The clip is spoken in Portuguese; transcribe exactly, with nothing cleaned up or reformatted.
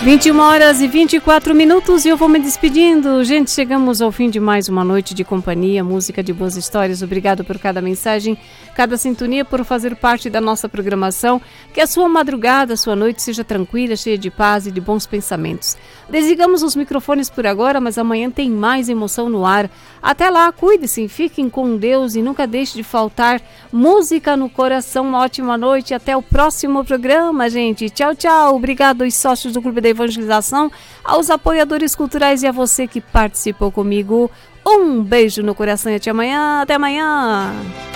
vinte e uma horas e vinte e quatro minutos e eu vou me despedindo. Gente, chegamos ao fim de mais uma noite de companhia, música de boas histórias. Obrigado por cada mensagem, cada sintonia, por fazer parte da nossa programação. Que a sua madrugada, a sua noite seja tranquila, cheia de paz e de bons pensamentos. Desligamos os microfones por agora, mas amanhã tem mais emoção no ar. Até lá, cuide-se, fiquem com Deus e nunca deixe de faltar música no coração. Uma ótima noite, até o próximo programa, gente. Tchau, tchau. Obrigado aos sócios do Clube da Evangelização, aos apoiadores culturais e a você que participou comigo. Um beijo no coração e até amanhã. Até amanhã.